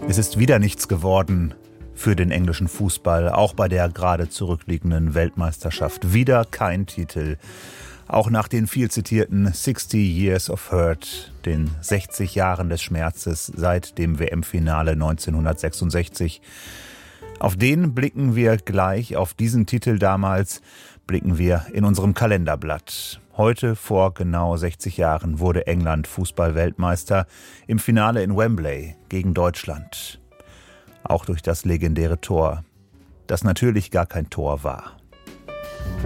Es ist wieder nichts geworden für den englischen Fußball, auch bei der gerade zurückliegenden Weltmeisterschaft. Wieder kein Titel. Auch nach den viel zitierten 60 Years of Hurt, den 60 Jahren des Schmerzes seit dem WM-Finale 1966. Auf den blicken wir gleich, auf diesen Titel damals blicken wir in unserem Kalenderblatt. Heute, vor genau 60 Jahren, wurde England Fußball-Weltmeister im Finale in Wembley gegen Deutschland. Auch durch das legendäre Tor, das natürlich gar kein Tor war.